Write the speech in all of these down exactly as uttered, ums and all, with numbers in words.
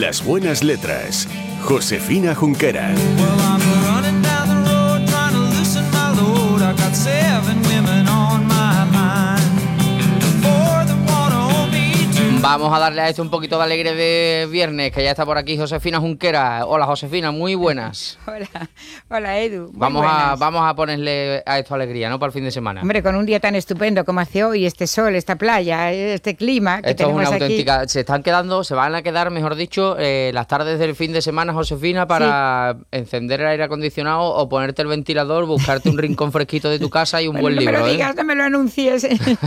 Las buenas letras. Josefina Junquera. Vamos a darle a esto un poquito de alegre de viernes, que ya está por aquí Josefina Junquera. Hola Josefina, muy buenas. Hola, hola Edu. Muy vamos buenas. a vamos a ponerle a esto alegría, ¿no? Para el fin de semana. Hombre, con un día tan estupendo como hace hoy, este sol, esta playa, este clima que esto es tenemos una aquí. auténtica. Se están quedando, se van a quedar, mejor dicho, eh, las tardes del fin de semana, Josefina, para sí. encender el aire acondicionado o ponerte el ventilador, buscarte un rincón fresquito de tu casa y un bueno, buen no libro. No me lo digas, ¿eh? no me lo anuncies.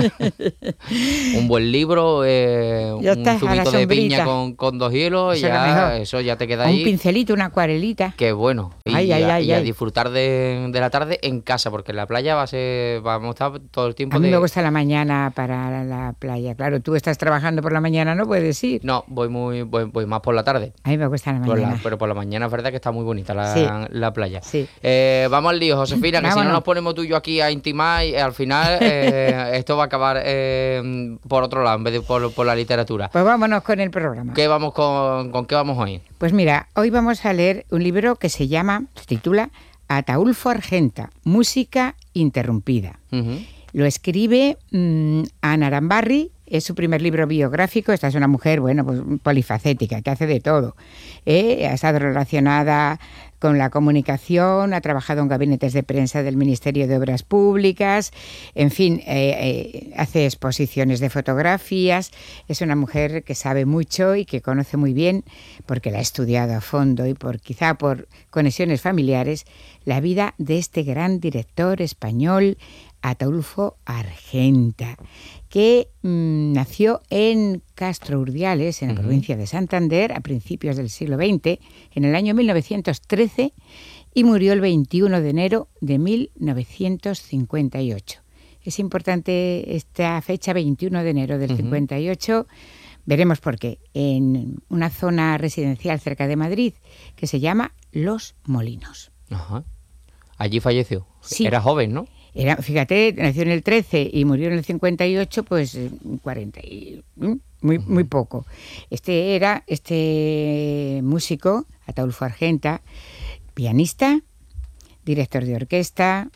un buen libro, eh, un está, zumito de piña con, con dos hielos, eso y ya eso ya te queda un ahí. Un pincelito, una acuarelita. Qué bueno. Y, ay, ay, a, ay, y a ay. disfrutar de, de la tarde en casa, porque en la playa va a ser, vamos a estar todo el tiempo. A mí de... me gusta la mañana para la, la playa. Claro, tú estás trabajando por la mañana, no puedes ir. No, voy muy voy, voy más por la tarde. A mí me gusta la mañana. Por la, pero por la mañana es verdad que está muy bonita la, sí. la playa. Sí. Eh, vamos al lío, Josefina, que Vámonos. si no nos ponemos tú y yo aquí a intimar, y al final eh, esto va a acabar eh, por otro lado, en vez de por, por la literatura. Pues vámonos con el programa. ¿Qué vamos con, con qué vamos hoy? Pues mira, hoy vamos a leer un libro que se llama, se titula Ataulfo Argenta, Música Interrumpida. Uh-huh. Lo escribe mmm, Ana Arambarri, es su primer libro biográfico. Esta es una mujer, bueno, pues polifacética, que hace de todo. ¿eh? Ha estado relacionada con la comunicación, ha trabajado en gabinetes de prensa del Ministerio de Obras Públicas, en fin, eh, eh, hace exposiciones de fotografías. Es una mujer que sabe mucho y que conoce muy bien, porque la ha estudiado a fondo y por quizá por conexiones familiares, la vida de este gran director español, Ataulfo Argenta, que mmm, nació en Castro Urdiales, en la uh-huh. provincia de Santander, a principios del siglo veinte, en el año mil novecientos trece, y murió el veintiuno de enero de mil novecientos cincuenta y ocho. Es importante esta fecha, veintiuno de enero del uh-huh. cincuenta y ocho, veremos por qué, en una zona residencial cerca de Madrid, que se llama Los Molinos. Ajá. Allí falleció. Sí. Era joven, ¿no? Era, fíjate, nació en el trece y murió en el cincuenta y ocho, pues cuarenta y muy, muy poco. Este era este músico, Ataulfo Argenta, pianista, director de orquesta,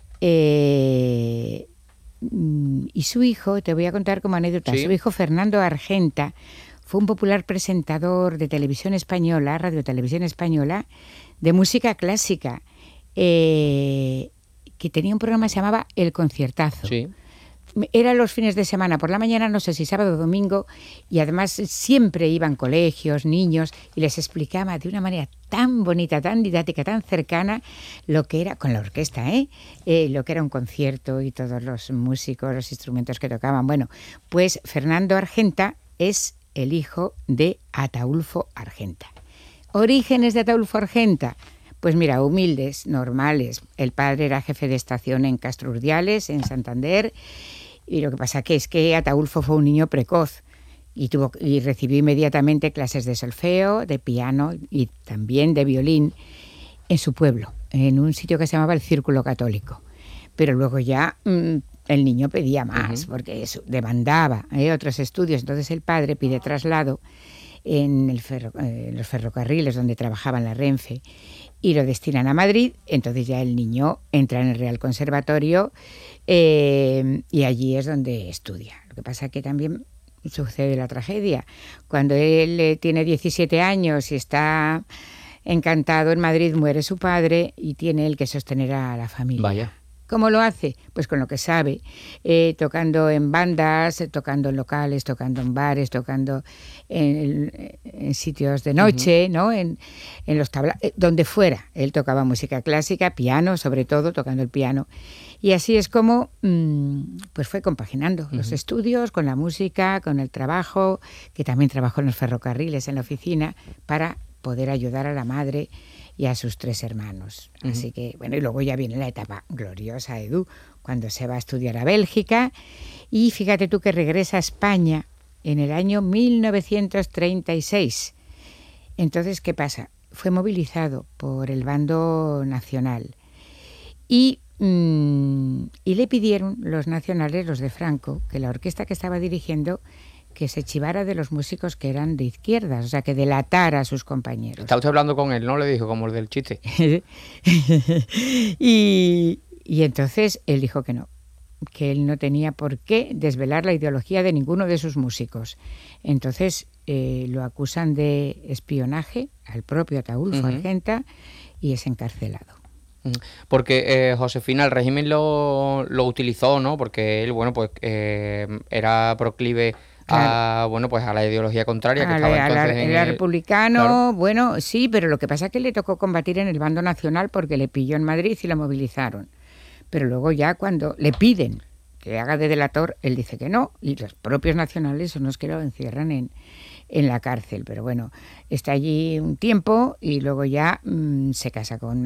eh, y su hijo, te voy a contar como anécdota, ¿sí? Su hijo Fernando Argenta fue un popular presentador de televisión española, radio televisión española, de música clásica, eh, que tenía un programa que se llamaba El Conciertazo. Sí. Era los fines de semana, por la mañana, no sé si sábado o domingo, y además siempre iban colegios, niños, y les explicaba de una manera tan bonita, tan didáctica, tan cercana, lo que era, con la orquesta, ¿eh? Eh, lo que era un concierto y todos los músicos, los instrumentos que tocaban. Bueno, pues Fernando Argenta es el hijo de Ataulfo Argenta. Orígenes de Ataulfo Argenta. Pues mira, humildes, normales. El padre era jefe de estación en Castro Urdiales, en Santander, y lo que pasa que es que Ataulfo fue un niño precoz y, tuvo, y recibió inmediatamente clases de solfeo, de piano y también de violín en su pueblo, en un sitio que se llamaba el Círculo Católico. Pero luego ya mmm, el niño pedía más, uh-huh. porque eso, demandaba ¿eh? otros estudios. Entonces el padre pide traslado en, el ferro, eh, en los ferrocarriles donde trabajaba en la Renfe, y lo destinan a Madrid. Entonces ya el niño entra en el Real Conservatorio eh, y allí es donde estudia. Lo que pasa que también sucede la tragedia. Cuando él eh, tiene diecisiete años y está encantado en Madrid, muere su padre y tiene él que sostener a la familia. Vaya. ¿Cómo lo hace? Pues con lo que sabe, eh, tocando en bandas, tocando en locales, tocando en bares, tocando en, en sitios de noche, uh-huh. ¿no? En, en los tablaos, eh, donde fuera. Él tocaba música clásica, piano, sobre todo, tocando el piano. Y así es como mmm, pues fue compaginando uh-huh. los estudios con la música, con el trabajo, que también trabajó en los ferrocarriles, en la oficina, para poder ayudar a la madre y a sus tres hermanos. Uh-huh. Así que, bueno, y luego ya viene la etapa gloriosa, Edu, cuando se va a estudiar a Bélgica, y fíjate tú que regresa a España en el año mil novecientos treinta y seis. Entonces, ¿qué pasa? Fue movilizado por el bando nacional y, mmm, y le pidieron los nacionales, los de Franco, que la orquesta que estaba dirigiendo que se chivara de los músicos que eran de izquierdas, o sea, que delatara a sus compañeros. Está usted hablando con él, ¿no? Le dijo, como el del chiste. y, y entonces él dijo que no, que él no tenía por qué desvelar la ideología de ninguno de sus músicos. Entonces eh, lo acusan de espionaje al propio Ataúlfo uh-huh. Argenta y es encarcelado. Porque eh, Josefina, el régimen lo, lo utilizó, ¿no? Porque él, bueno, pues eh, era proclive a, bueno, pues a la ideología contraria que a estaba la, entonces a la, en era el... republicano, claro. Bueno, sí, pero lo que pasa es que le tocó combatir en el bando nacional porque le pilló en Madrid y la movilizaron. Pero luego ya cuando le piden que haga de delator, él dice que no, y los propios nacionales son los que lo encierran en, en la cárcel. Pero bueno, está allí un tiempo y luego ya mmm, se casa con